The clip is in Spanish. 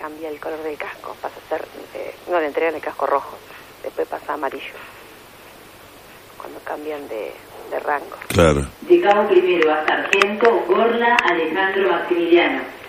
cambia el color del casco, pasa a ser, no le entregan el casco rojo, después pasa a amarillo, cuando cambian de rango. Claro. De cabo primero a sargento, Gorla Alejandro Maximiliano.